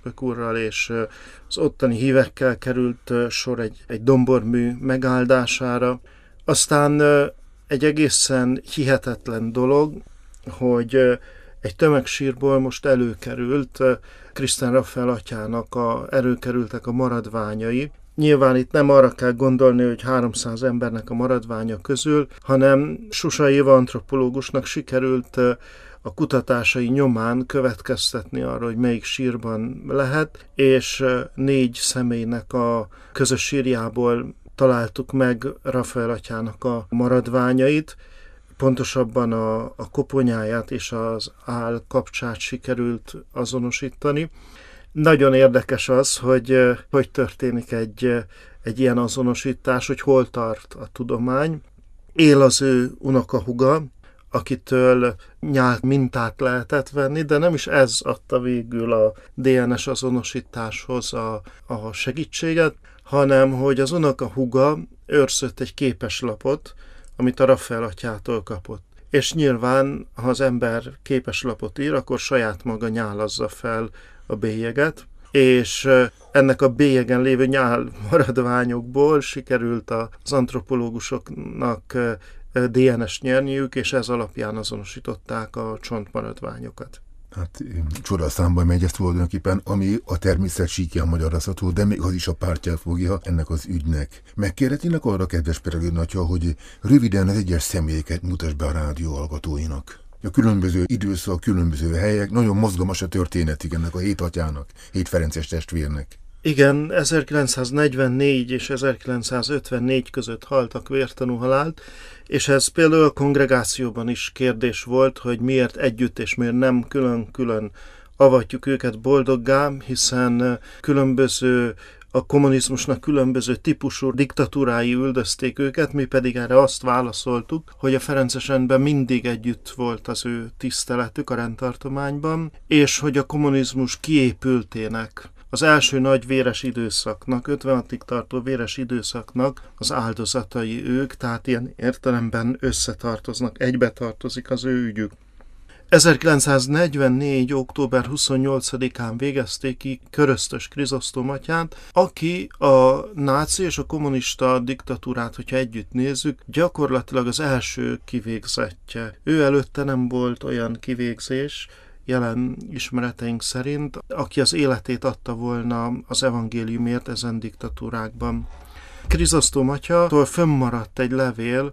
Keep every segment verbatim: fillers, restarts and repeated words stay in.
püspök úrral és az ottani hívekkel került sor egy, egy dombormű megáldására. Aztán egy egészen hihetetlen dolog, hogy egy tömegsírból most előkerült Krisztán Rafael atyának a, előkerültek a maradványai. Nyilván itt nem arra kell gondolni, hogy háromszáz embernek a maradványa közül, hanem Susai Éva antropológusnak sikerült a kutatásai nyomán következtetni arra, hogy melyik sírban lehet, és négy személynek a közös sírjából találtuk meg Rafael atyának a maradványait, pontosabban a, a koponyáját és az áll kapcsát sikerült azonosítani. Nagyon érdekes az, hogy hogy történik egy, egy ilyen azonosítás, hogy hol tart a tudomány. Él az ő unokahuga, akitől nyál mintát lehetett venni, de nem is ez adta végül a dé en es azonosításhoz a, a segítséget, hanem hogy az unokahuga őrzött egy képeslapot, amit a Rafael atyától kapott. És nyilván, ha az ember képeslapot ír, akkor saját maga nyálazza fel a bélyeget, és ennek a bélyegen lévő nyál maradványokból sikerült az antropológusoknak dé en es nyerniük, és ez alapján azonosították a csontmaradványokat. Hát csodaszámba megy ez tulajdonképpen, ami a természet síkján magyarázható, de még az is a pártját fogja ennek az ügynek. Megkérhetnének arra, kedves Peregrin atya, hogy röviden az egyes személyeket mutass be a rádió hallgatóinak. A különböző időszak, különböző helyek, nagyon mozgalmas a történetig ennek a hét atyának, hét ferences testvérnek. Igen, ezerkilencszáznegyvennégy és ezerkilencszázötvennégy között haltak vértanú halált, és ez például a kongregációban is kérdés volt, hogy miért együtt és miért nem külön-külön avatjuk őket boldoggá, hiszen különböző a kommunizmusnak különböző típusú diktatúrái üldözték őket, mi pedig erre azt válaszoltuk, hogy a ferences rendben mindig együtt volt az ő tiszteletük a rendtartományban, és hogy a kommunizmus kiépültének, az első nagy véres időszaknak, ötvenhatig tartó véres időszaknak az áldozatai ők, tehát ilyen értelemben összetartoznak, egybe tartozik az ő ügyük. ezerkilencszáznegyvennégy. október huszonnyolcadikán végezték ki Köröztös Krizosztom atyát, aki a náci és a kommunista diktatúrát, hogyha együtt nézzük, gyakorlatilag az első kivégzettje. Ő előtte nem volt olyan kivégzés, jelen ismereteink szerint, aki az életét adta volna az evangéliumért ezen diktatúrákban. Krizosztom atyától fönnmaradt egy levél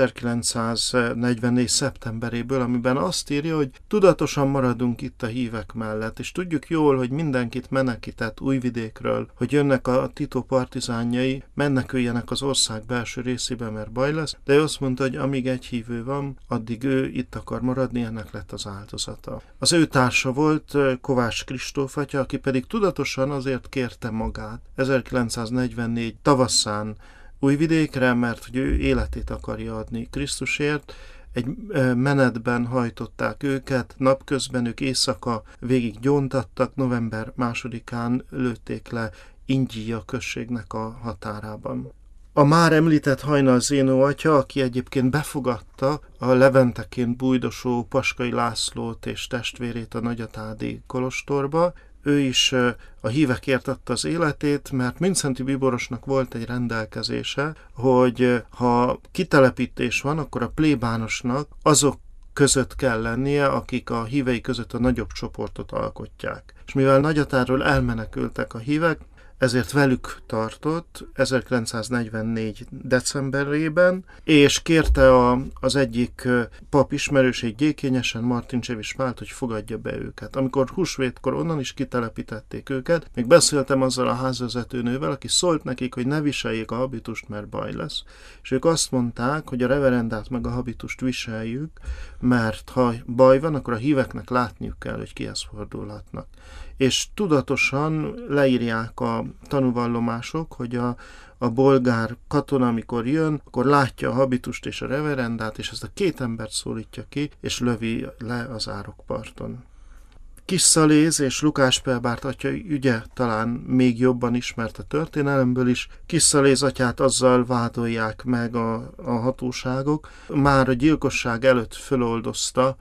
ezerkilencszáznegyvennégy. szeptemberéből, amiben azt írja, hogy tudatosan maradunk itt a hívek mellett, és tudjuk jól, hogy mindenkit menekített Újvidékről, hogy jönnek a Tito partizánjai, meneküljenek az ország belső részébe, mert baj lesz, de ő azt mondta, hogy amíg egy hívő van, addig ő itt akar maradni, ennek lett az áldozata. Az ő társa volt Kovács Kristóf atya, aki pedig tudatosan azért kérte magát ezerkilencszáznegyvennégy tavaszán Újvidékre, mert hogy ő életét akarja adni Krisztusért. Egy menetben hajtották őket, napközben ők éjszaka végig gyóntattak, november másodikán lőtték le Ingyija községnek a határában. A már említett Hajnal Zénó atya, aki egyébként befogadta a leventeként bújdosó Paskai Lászlót és testvérét a Nagyatádi kolostorba, ő is a hívekért adta az életét, mert Mindszenty Bíborosnak volt egy rendelkezése, hogy ha kitelepítés van, akkor a plébánosnak azok között kell lennie, akik a hívei között a nagyobb csoportot alkotják. És mivel Nagyatáról elmenekültek a hívek, ezért velük tartott ezerkilencszáznegyvennégy. decemberében, és kérte a, az egyik pap ismerőség gyékényesen, Martin Csevis Pált, hogy fogadja be őket. Amikor húsvétkor onnan is kitelepítették őket, még beszéltem azzal a házvezetőnővel, aki szólt nekik, hogy ne viseljék a habitust, mert baj lesz. És ők azt mondták, hogy a reverendát meg a habitust viseljük, mert ha baj van, akkor a híveknek látniuk kell, hogy kihez fordulhatnak. És tudatosan leírják a tanúvallomások, hogy a, a bolgár katona, amikor jön, akkor látja a habitust és a reverendát, és ezt a két embert szólítja ki, és lövi le az árokparton. Kisszaléz és Lukás Pelbárt atya ügye talán még jobban ismert a történelemből is. Kisszaléz atyát azzal vádolják meg a, a hatóságok. Már a gyilkosság előtt föloldozta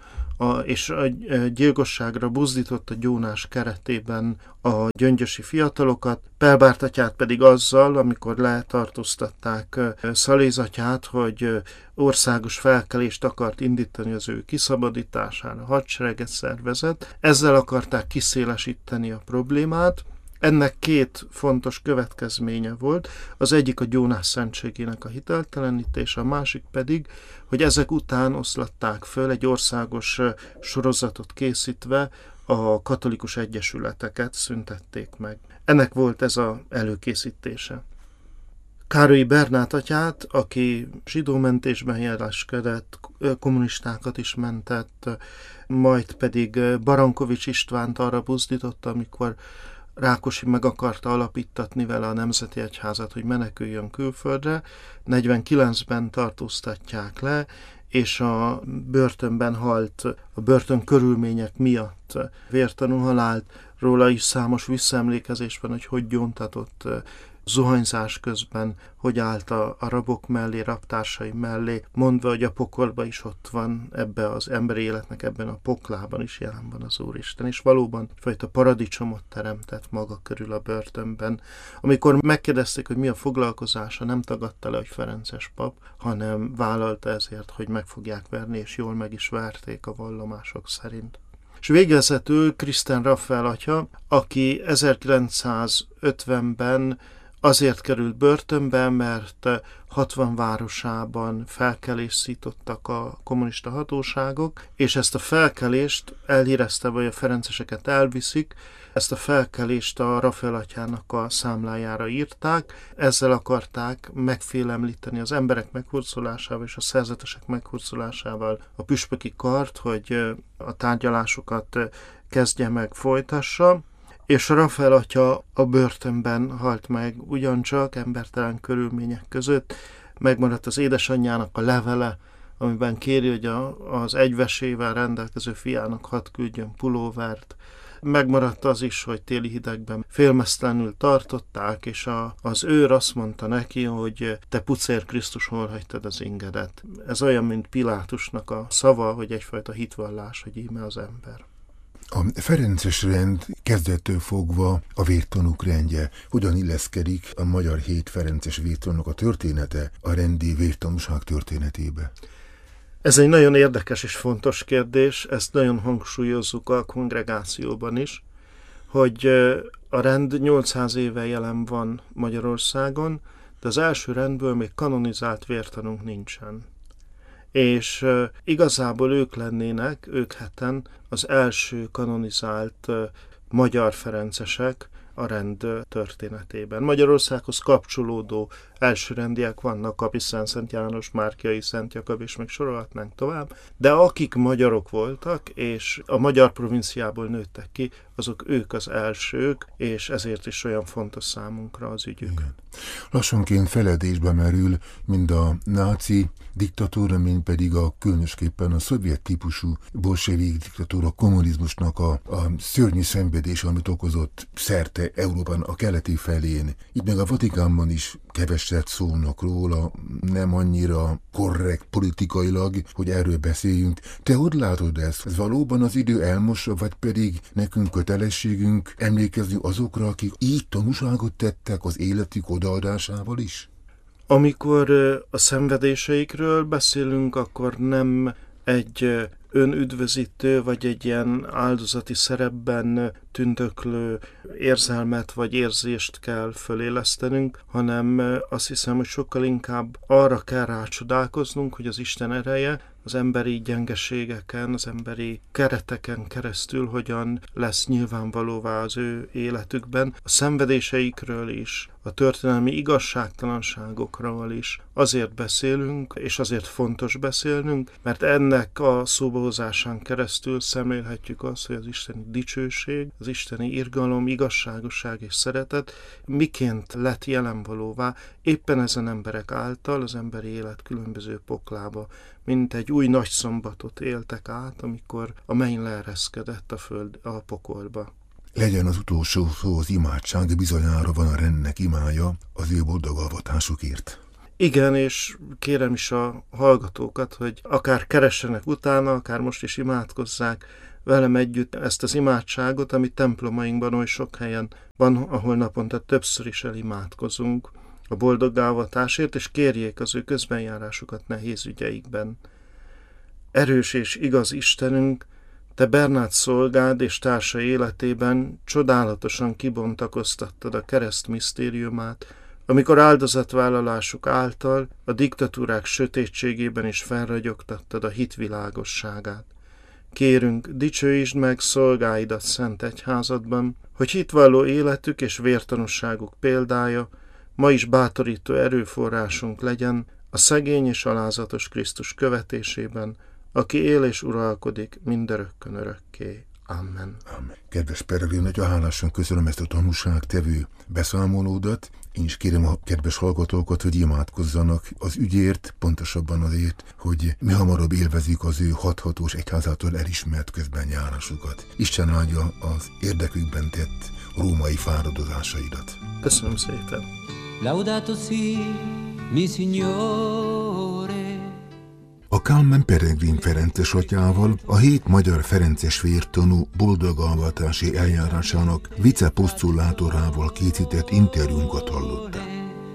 a, és a gyilkosságra buzdította gyónás keretében a gyöngyösi fiatalokat, Pelbártatyát pedig azzal, amikor letartóztatták Szalézatyát, hogy országos felkelést akart indítani az ő kiszabadítására, hadsereget szervezett. Ezzel akarták kiszélesíteni a problémát. Ennek két fontos következménye volt, az egyik a gyónás szentségének a hiteltelenítése, a másik pedig, hogy ezek után oszlatták föl egy országos sorozatot készítve, a katolikus egyesületeket szüntették meg. Ennek volt ez az előkészítése. Károlyi Bernát atyát, aki zsidómentésben jeleskedett, kommunistákat is mentett, majd pedig Barankovics Istvánt arra buzdította, amikor Rákosi meg akarta alapítatni vele a Nemzeti Egyházat, hogy meneküljön külföldre. negyvenkilencben tartóztatják le, és a börtönben halt, a börtön körülmények miatt vértanú halált. Róla is számos visszaemlékezés van, hogy hogy gyóntatott zuhanyzás közben, hogy állt a, a rabok mellé, rabtársai mellé, mondva, hogy a pokolban is ott van, ebbe az emberi életnek, ebben a poklában is jelen van az Úristen, és valóban egyfajta paradicsomot teremtett maga körül a börtönben. Amikor megkérdezték, hogy mi a foglalkozása, nem tagadta le, hogy ferences pap, hanem vállalta ezért, hogy meg fogják verni, és jól meg is verték a vallomások szerint. És végezetül Krisztán Raffael atya, aki ezerkilencszázötvenben azért került börtönbe, mert hatvan városában felkelést szítottak a kommunista hatóságok, és ezt a felkelést elhírezte, hogy a ferenceseket elviszik, ezt a felkelést a Raffael atyának a számlájára írták, ezzel akarták megfélemlíteni az emberek meghurcolásával és a szerzetesek meghurcolásával a püspöki kart, hogy a tárgyalásokat kezdje meg, folytassa. És a Raffael atya a börtönben halt meg, ugyancsak embertelen körülmények között. Megmaradt az édesanyjának a levele, amiben kéri, hogy a, az egyvesével rendelkező fiának hadd küldjön pulóvert. Megmaradt az is, hogy téli hidegben félmeztelenül tartották, és a, az őr azt mondta neki, hogy te pucér Krisztus, hol hagytad az ingedet. Ez olyan, mint Pilátusnak a szava, hogy egyfajta hitvallás, hogy íme az ember. A ferences rend kezdettől fogva a vértanúk rendje. Hogyan illeszkedik a magyar hét ferences vértanúk a története a rendi vértanúság történetébe? Ez egy nagyon érdekes és fontos kérdés, ezt nagyon hangsúlyozzuk a kongregációban is, hogy a rend nyolcszáz éve jelen van Magyarországon, de az első rendből még kanonizált vértanúnk nincsen. És uh, igazából ők lennének, ők heten az első kanonizált uh, magyar ferencesek a rend történetében. Magyarországhoz kapcsolódó elsőrendiek vannak, Kapisztán, Szent János, Márkiai, Szent Jakab, és még sorolhatnánk tovább, de akik magyarok voltak, és a magyar provinciából nőttek ki, azok ők az elsők, és ezért is olyan fontos számunkra az ügyük. Igen. Lassanként feledésbe merül mind a náci diktatúra, mind pedig a különösképpen a szovjet típusú bolsevik diktatúra, kommunizmusnak a, a szörnyű szenvedés, amit okozott szerte Európán a keleti felén. Itt meg a Vatikánban is keveset szólnak róla, nem annyira korrekt politikailag, hogy erről beszéljünk. Te hogy látod ezt? Ez valóban az idő elmossa, vagy pedig nekünk kötelességünk emlékezni azokra, akik így tanúságot tettek az életük odaadásával is? Amikor a szenvedéseikről beszélünk, akkor nem egy önüdvözítő, vagy egy ilyen áldozati szerepben tündöklő érzelmet vagy érzést kell fölélesztenünk, hanem azt hiszem, hogy sokkal inkább arra kell rácsodálkoznunk, hogy az Isten ereje az emberi gyengeségeken, az emberi kereteken keresztül hogyan lesz nyilvánvalóvá az ő életükben, a szenvedéseikről is, a történelmi igazságtalanságokról is azért beszélünk, és azért fontos beszélnünk, mert ennek a szóbahozásán keresztül szemlélhetjük azt, hogy az isteni dicsőség, az isteni irgalom, igazságosság és szeretet miként lett jelenvalóvá éppen ezen emberek által az emberi élet különböző poklába, mint egy új nagyszombatot éltek át, amikor a menny leereszkedett a föld a pokolba. Legyen az utolsó szó az imádság, bizonyára van a rendnek imája az ő boldog avatásukért. Igen, és kérem is a hallgatókat, hogy akár keressenek utána, akár most is imádkozzák velem együtt ezt az imádságot, amit templomainkban oly sok helyen van, ahol naponta többször is elimádkozunk a boldoggá-avatásért, és kérjék az ő közbenjárásukat nehéz ügyeikben. Erős és igaz Istenünk, Te Bernát szolgád és társa életében csodálatosan kibontakoztattad a kereszt misztériumát, amikor áldozatvállalásuk által a diktatúrák sötétségében is felragyogtattad a hit világosságát. Kérünk, dicsőítsd meg szolgáidat szent egyházadban, hogy hitvalló életük és vértanúságuk példája ma is bátorító erőforrásunk legyen a szegény és alázatos Krisztus követésében, aki él és uralkodik mindörökkön örökké. Amen. Amen. Kedves Peregrin, nagyon hálásan köszönöm ezt a tanúságtevő beszámolódat. Én is kérem a kedves hallgatókat, hogy imádkozzanak az ügyért, pontosabban azért, hogy mi hamarabb élvezzük az ő hathatós egyházától elismert közbenjárásukat. Isten áldja az érdekükben tett római fáradozásaidat. Köszönöm szépen. Laudato si, mi signore. A Kálmán Peregrin Ferences atyával a hét magyar ferences vértanú boldog-avatási eljárásának viceposztulátorával készített interjúnkat hallották.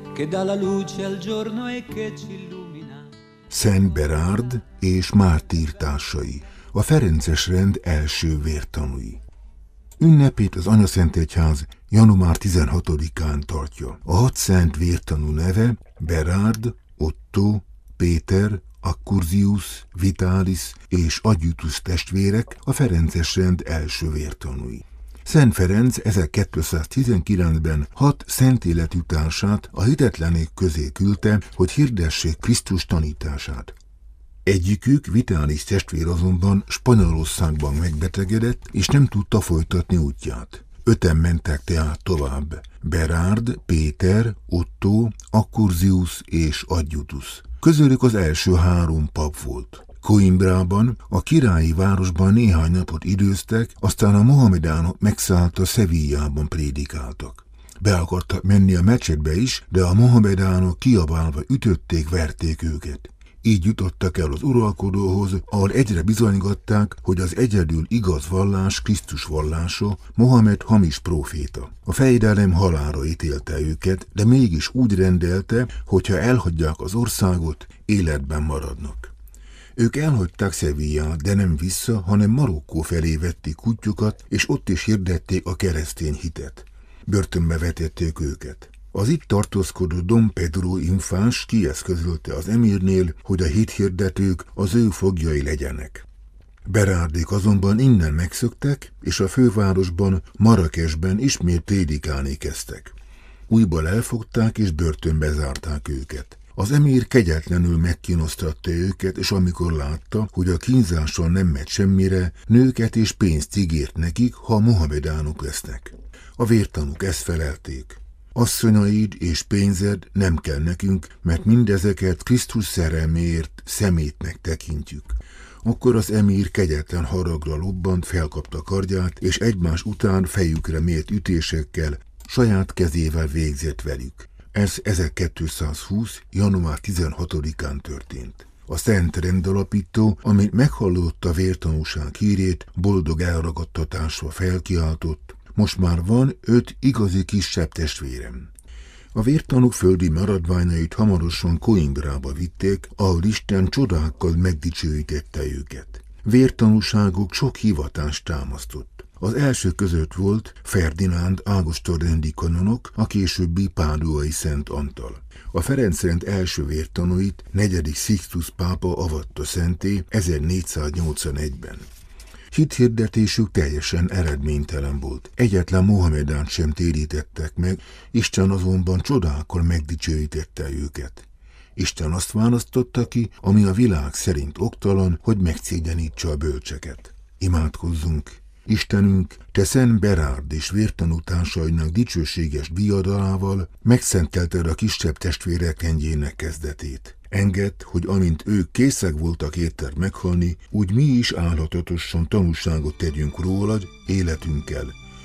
Szent Berárd és mártírtársai, a ferences rend első vértanúi. Ünnepét az Anyaszentegyház január tizenhatodikán tartja. A hat szent vértanú neve Berárd, Otto, Péter, Accursius, Vitalis és Adjutus testvérek a ferences rend első vértanúi. Szent Ferenc ezerkétszáztizenkilencben hat szent életű társát a hitetlenek közé küldte, hogy hirdessék Krisztus tanítását. Egyikük, Vitalis testvér azonban Spanyolországban megbetegedett, és nem tudta folytatni útját. Öten mentek tehát tovább: Berárd, Péter, Otto, Accursius és Adjutus. Közülük az első három pap volt. Coimbrában, a királyi városban néhány napot időztek, aztán a mohamedánok megszállta Sevillában prédikáltak. Be akartak menni a mecsetbe is, de a mohamedánok kiabálva ütötték, verték őket. Így jutottak el az uralkodóhoz, ahol egyre bizonygatták, hogy az egyedül igaz vallás Krisztus vallása, Mohamed hamis próféta. A fejedelem halálra ítélte őket, de mégis úgy rendelte, hogyha elhagyják az országot, életben maradnak. Ők elhagyták Sevillát, de nem vissza, hanem Marokkó felé vették kutyukat, és ott is hirdették a keresztény hitet. Börtönbe vetették őket. Az itt tartózkodó Dom Pedro infáns kieszközölte az emírnél, hogy a hithirdetők az ő foglyai legyenek. Berárdék azonban innen megszöktek, és a fővárosban, Marrakesben ismét prédikálni kezdtek. Újból elfogták és börtönbe zárták őket. Az emír kegyetlenül megkínosztatta őket, és amikor látta, hogy a kínzással nem megy semmire, nőket és pénzt ígért nekik, ha mohamedánok lesznek. A vértanúk ezt felelték: asszonyaid és pénzed nem kell nekünk, mert mindezeket Krisztus szerelméért szemétnek tekintjük. Akkor az emír kegyetlen haragra lobbant, felkapta kardját, és egymás után fejükre mért ütésekkel saját kezével végzett velük. Ez ezerkétszázhúsz. január tizenhatodikán történt. A szent rendalapító, amint meghallotta a vértanúság hírét, boldog elragadtatásra felkiáltott: most már van öt igazi kisebb testvérem. A vértanúk földi maradványait hamarosan Coimbrába vitték, ahol Isten csodákkal megdicsőítette őket. Vértanúságuk sok hivatást támasztott. Az első között volt Ferdinánd ágoston-rendi kanonok, a későbbi páduai Szent Antal. A Ferencrend első vértanúit negyedik Sixtus pápa avatta szenté ezernégyszáznyolcvanegyben. Hithirdetésük teljesen eredménytelen volt. Egyetlen mohamedánt sem térítettek meg, Isten azonban csodákkal megdicsőítette őket. Isten azt választotta ki, ami a világ szerint oktalan, hogy megszégyenítse a bölcseket. Imádkozzunk! Istenünk, te Szent Berárd és vértanú társainak dicsőséges diadalával megszentelted a kisebb testvérek rendjének kezdetét. Engedd, hogy amint ők készek voltak érted meghalni, úgy mi is álhatatosan tanúságot tegyünk rólad életünkkel,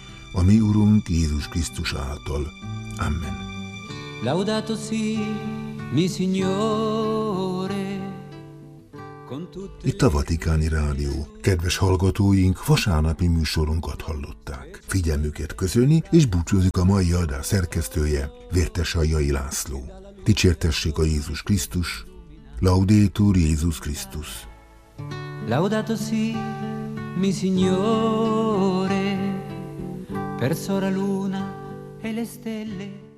a mi Urunk Jézus Krisztus által. Amen. Laudato si, mi signore. Con tutte Itt a Vatikáni Rádió. Kedves hallgatóink, vasárnapi műsorunkat hallották. Figyelmüket köszöni, és búcsúzik a mai adás szerkesztője, Vértes Aljai László. Dicsértessék a Jézus Krisztus, Laudetur Jézus Krisztus. Laudato si, mi signore, per sora luna e le stelle.